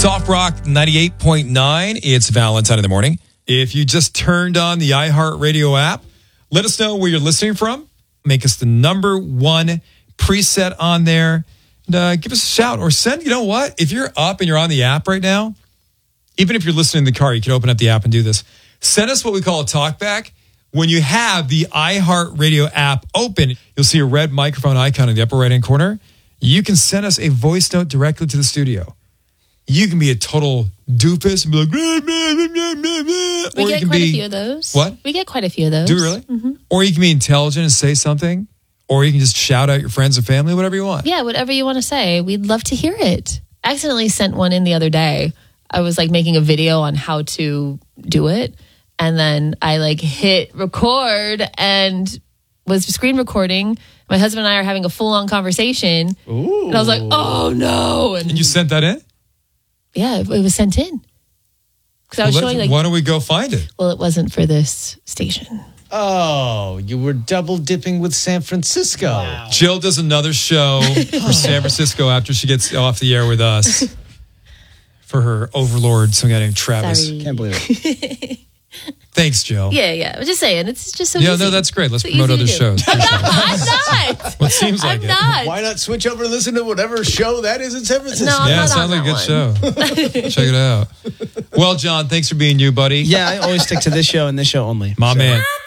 Soft Rock 98.9. It's Valentine in the morning. If you just turned on the iHeartRadio app, let us know where you're listening from. Make us the number one preset on there. And, give us a shout or send, you know what? If you're up and you're on the app right now, even if you're listening in the car, you can open up the app and do this. Send us what we call a talkback. When you have the iHeartRadio app open, you'll see a red microphone icon in the upper right-hand corner. You can send us a voice note directly to the studio. You can be a total doofus and be like, we get quite a few of those. What? We get quite a few of those. Do you really? Mm-hmm. Or you can be intelligent and say something. Or you can just shout out your friends and family, whatever you want. Yeah, whatever you want to say. We'd love to hear it. I accidentally sent one in the other day. I was making a video on how to do it. And then I hit record and was screen recording. My husband and I are having a full-on conversation. Ooh. And I was like, oh no. And you sent that in? Yeah, it was sent in. Because I was showing why don't we go find it? Well, it wasn't for this station. Oh, you were double dipping with San Francisco. Wow. Jill does another show for San Francisco after she gets off the air with us for her overlord, some guy named Travis. Sorry. Can't believe it. Thanks, Jill. Yeah. I'm just saying, it's just so Yeah, easy. no, that's great. Let's So promote easy other to do. shows. I'm not. Well, it seems like I'm it. not. Why not switch over and listen to whatever show that is in San Francisco? No, I'm Yeah, not it sounds on like a that good show. Check it out. Well, John, thanks for being you, buddy. Yeah, I always stick to this show and this show only. My man.